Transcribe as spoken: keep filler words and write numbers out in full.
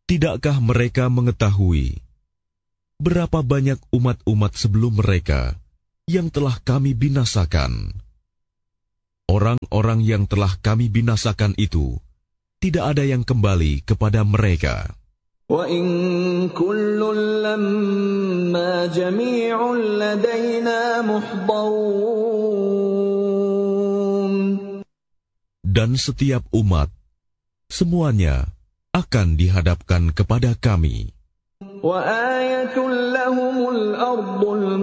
Tidakkah mereka mengetahui berapa banyak umat-umat sebelum mereka yang telah kami binasakan? Orang-orang yang telah kami binasakan itu tidak ada yang kembali kepada mereka. وَإِن كُلٌّ لَّمَّا جَمِيعٌ لَّدَيْنَا مُحْضَرُونَ. Dan setiap umat, semuanya akan dihadapkan kepada kami. وَآيَةٌ لَّهُمُ الْأَرْضُ